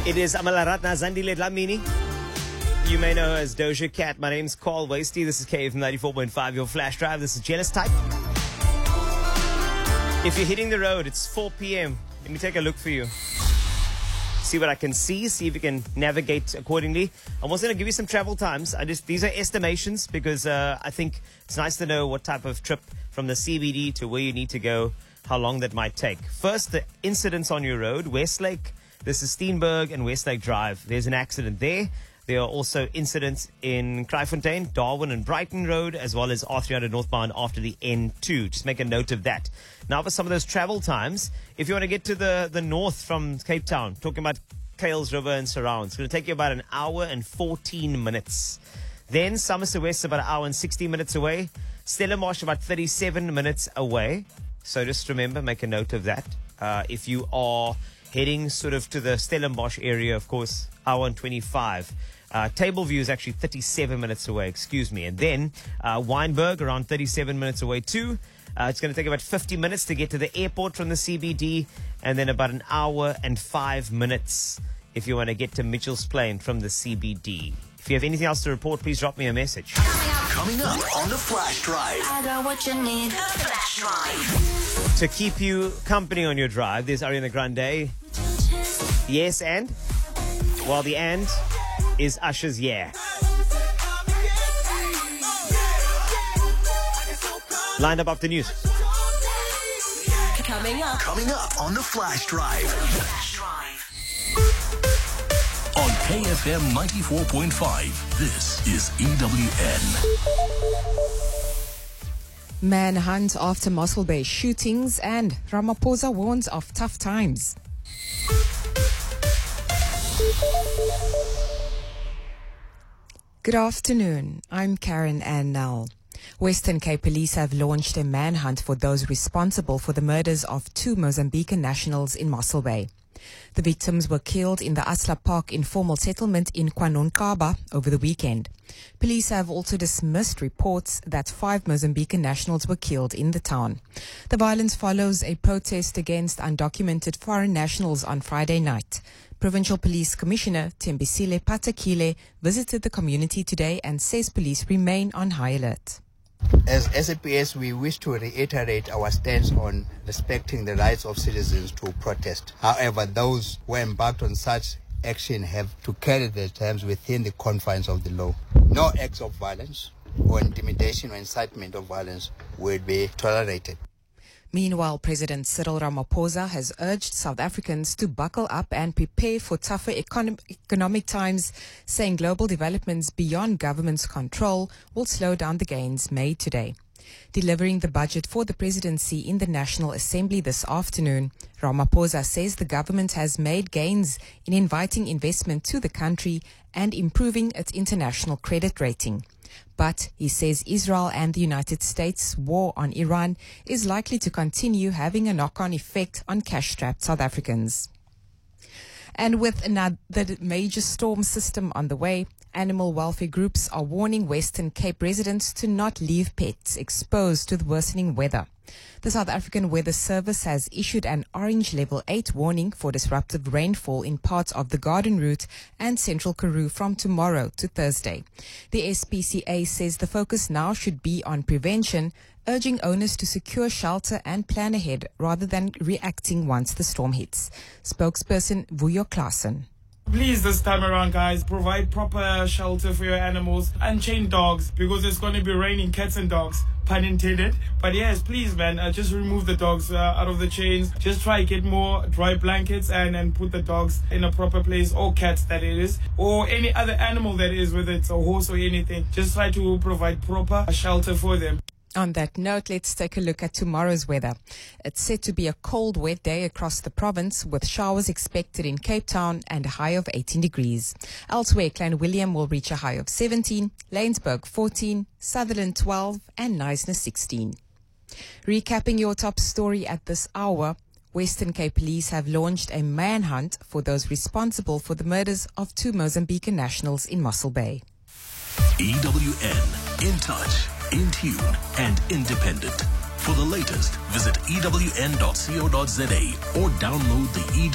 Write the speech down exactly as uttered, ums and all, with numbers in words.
It is Amalaratna Zandile Dlamini. You may know her as Doja Cat. My name's Carl Wasty. This is K F M ninety-four point five, your flash drive. This is Jealous Type. If you're hitting the road, it's four p.m. Let me take a look for you. See what I can see, see if you can navigate accordingly. I'm also going to give you some travel times. I just These are estimations because uh, I think it's nice to know what type of trip from the C B D to where you need to go, how long that might take. First, the incidents on your road. Westlake, this is Steenberg and Westlake Drive. There's an accident there. There are also incidents in Kraaifontein, Darwin and Brighton Road, as well as R three hundred northbound after the N two. Just make a note of that. Now, for some of those travel times, if you want to get to the, the north from Cape Town, talking about Kuils River and surrounds, it's going to take you about an hour and fourteen minutes. Then Somerset West, about an hour and sixty minutes away. Stellenbosch, about thirty-seven minutes away. So just remember, make a note of that. Uh, if you are heading sort of to the Stellenbosch area, of course, hour and twenty-five. Uh, Tableview is actually thirty-seven minutes away, excuse me. And then uh, Wynberg, around thirty-seven minutes away too. Uh, it's going to take about fifty minutes to get to the airport from the C B D, and then about an hour and five minutes if you want to get to Mitchell's Plain from the C B D. If you have anything else to report, please drop me a message. Coming up on the Flash Drive. I got what you need. The Flash Drive. To keep you company on your drive, there's Ariana Grande. Yes, and? Well, the and is Usher's Yeah. Lined up after news. Coming up. Coming up on the Flash Drive. Flash Drive. On K F M ninety-four point five, this is E W N. Manhunt after Mossel Bay shootings, and Ramaphosa warns of tough times. Good afternoon. I'm Karen Ann Nell. Western Cape Police have launched a manhunt for those responsible for the murders of two Mozambican nationals in Mossel Bay. The victims were killed in the Asla Park informal settlement in Kwanonkaba over the weekend. Police have also dismissed reports that five Mozambican nationals were killed in the town. The violence follows a protest against undocumented foreign nationals on Friday night. Provincial Police Commissioner Tembisile Patakile visited the community today and says police remain on high alert. As S A P S, we wish to reiterate our stance on respecting the rights of citizens to protest. However, those who embarked on such action have to carry their terms within the confines of the law. No acts of violence or intimidation or incitement of violence will be tolerated. Meanwhile, President Cyril Ramaphosa has urged South Africans to buckle up and prepare for tougher econ- economic times, saying global developments beyond government's control will slow down the gains made today. Delivering the budget for the presidency in the National Assembly this afternoon, Ramaphosa says the government has made gains in inviting investment to the country and improving its international credit rating. But he says Israel and the United States' war on Iran is likely to continue having a knock-on effect on cash-strapped South Africans. And with another major storm system on the way, animal welfare groups are warning Western Cape residents to not leave pets exposed to the worsening weather. The South African Weather Service has issued an orange level eight warning for disruptive rainfall in parts of the Garden Route and Central Karoo from tomorrow to Thursday. The S P C A says the focus now should be on prevention, urging owners to secure shelter and plan ahead rather than reacting once the storm hits. Spokesperson Vuyo Klassen. Please, this time around, guys, provide proper shelter for your animals. Unchain dogs, because it's going to be raining cats and dogs, pun intended. But yes, please, man, uh, just remove the dogs uh, out of the chains. Just try get more dry blankets and, and put the dogs in a proper place, or cats that it is, or any other animal that is, whether it's a horse or anything. Just try to provide proper shelter for them. On that note, let's take a look at tomorrow's weather. It's set to be a cold, wet day across the province with showers expected in Cape Town and a high of eighteen degrees. Elsewhere, Clanwilliam will reach a high of seventeen, Laingsburg fourteen, Sutherland twelve and Knysna sixteen. Recapping your top story at this hour, Western Cape Police have launched a manhunt for those responsible for the murders of two Mozambican nationals in Mossel Bay. E W N, in touch, in tune, and independent. For the latest, visit E W N dot co dot za or download the E W N